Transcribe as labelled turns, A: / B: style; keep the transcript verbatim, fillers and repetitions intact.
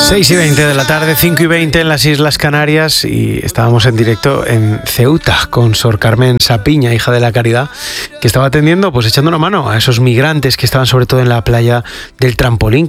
A: seis y veinte de la tarde, cinco y veinte en las Islas Canarias, y estábamos en directo en Ceuta con Sor Carmen Sapiña, hija de la Caridad, que estaba atendiendo, pues echando una mano a esos migrantes que estaban sobre todo en la playa del Trampolín,